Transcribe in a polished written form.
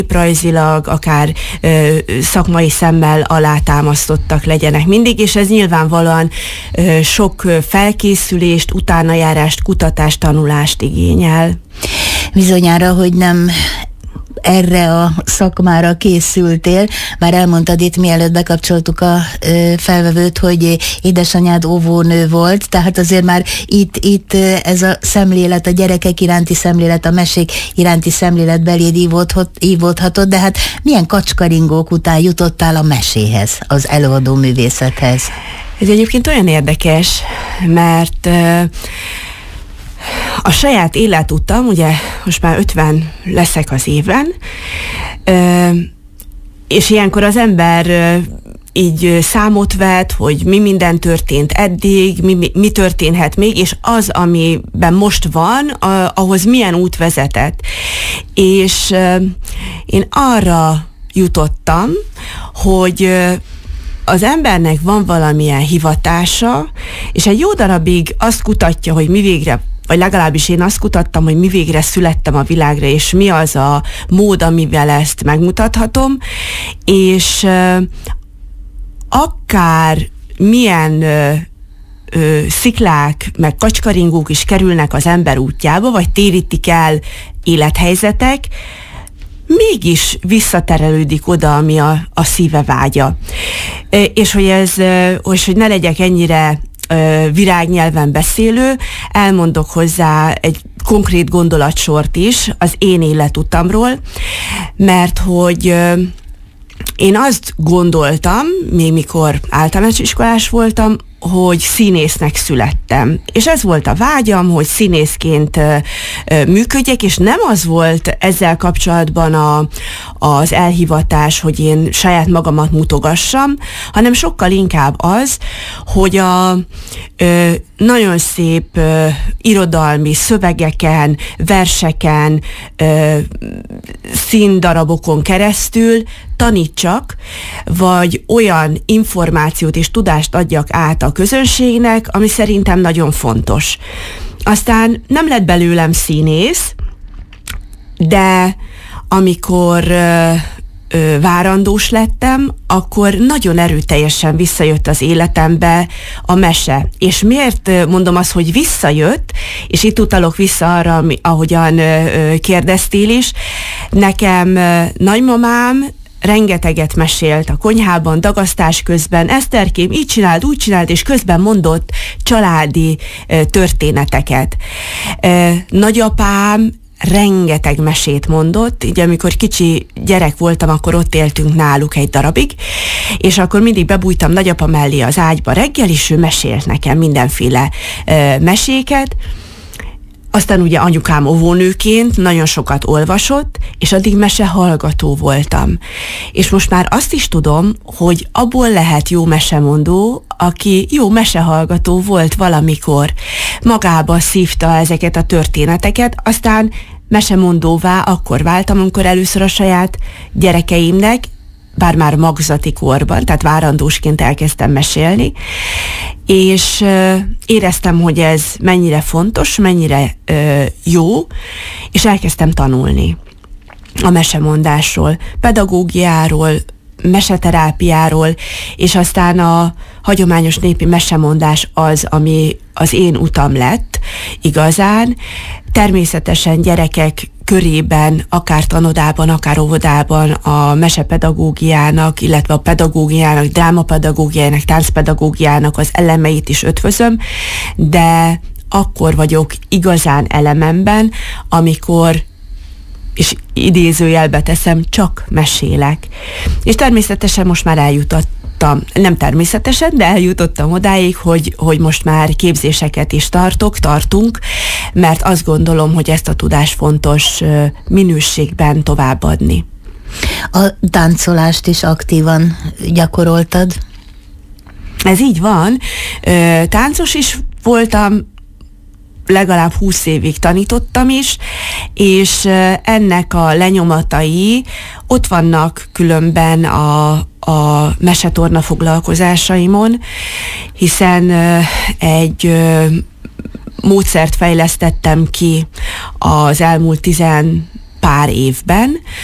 rajzilag, akár szakmai szemmel alátámasztottak legyenek mindig, és ez nyilvánvalóan sok felkészülést, utánajárást, kutatást, tanulást igényel. Bizonyára, hogy nem erre a szakmára készültél, bár elmondtad itt, mielőtt bekapcsoltuk a felvevőt, hogy édesanyád óvónő volt, tehát azért már itt ez a szemlélet, a gyerekek iránti szemlélet, a mesék iránti szemlélet beléd ívódhatott, de hát milyen kacskaringók után jutottál a meséhez, az előadó művészethez? Ez egyébként olyan érdekes, mert a saját életutam, ugye most már 50 leszek az évben, és ilyenkor az ember így számot vet, hogy mi minden történt eddig, mi történhet még, és az, amiben most van, ahhoz milyen út vezetett. És én arra jutottam, hogy az embernek van valamilyen hivatása, és egy jó darabig azt kutatja, hogy mi végre, vagy legalábbis én azt kutattam, hogy mi végre születtem a világra, és mi az a mód, amivel ezt megmutathatom, és akár milyen sziklák, meg kacskaringók is kerülnek az ember útjába, vagy térítik el élethelyzetek, mégis visszaterelődik oda, ami a szíve vágya. És hogy ne legyek ennyire virágnyelven beszélő, elmondok hozzá egy konkrét gondolatsort is az én életutamról, mert hogy én azt gondoltam, még mikor általános iskolás voltam, hogy színésznek születtem. És ez volt a vágyam, hogy színészként működjek, és nem az volt ezzel kapcsolatban az elhivatás, hogy én saját magamat mutogassam, hanem sokkal inkább az, hogy a nagyon szép irodalmi szövegeken, verseken, színdarabokon keresztül tanítsak, vagy olyan információt és tudást adjak át a közönségnek, ami szerintem nagyon fontos. Aztán nem lett belőlem színész, de amikor várandós lettem, akkor nagyon erőteljesen visszajött az életembe a mese. És miért mondom azt, hogy visszajött, és itt utalok vissza arra, ahogyan kérdeztél is, nekem nagymamám rengeteget mesélt a konyhában, dagasztás közben, Eszterkém, így csináld, úgy csináld, és közben mondott családi történeteket. Nagyapám rengeteg mesét mondott, így amikor kicsi gyerek voltam, akkor ott éltünk náluk egy darabig, és akkor mindig bebújtam nagyapa mellé az ágyba reggel, és ő mesélt nekem mindenféle meséket. Aztán ugye anyukám óvónőként nagyon sokat olvasott, és addig mesehallgató voltam. És most már azt is tudom, hogy abból lehet jó mesemondó, aki jó mesehallgató volt valamikor. Magába szívta ezeket a történeteket, aztán mesemondóvá akkor váltam, amikor először a saját gyerekeimnek, bár már magzati korban, tehát várandósként elkezdtem mesélni, és éreztem, hogy ez mennyire fontos, mennyire jó, és elkezdtem tanulni a mesemondásról, pedagógiáról, meseterápiáról, és aztán a hagyományos népi mesemondás az, ami az én utam lett igazán. Természetesen gyerekek körében, akár tanodában, akár óvodában a mesepedagógiának, illetve a pedagógiának, drámapedagógiának, táncpedagógiának az elemeit is ötvözöm, de akkor vagyok igazán elememben, amikor, és idézőjelbe teszem, csak mesélek. És természetesen most már eljutottam, nem természetesen, de eljutottam odáig, hogy most már képzéseket is tartunk, mert azt gondolom, hogy ezt a tudást fontos minőségben továbbadni. A táncolást is aktívan gyakoroltad? Ez így van. Táncos is voltam, legalább 20 évig tanítottam is, és ennek a lenyomatai ott vannak különben a mesetorna foglalkozásaimon, hiszen egy módszert fejlesztettem ki az elmúlt 10 pár évben,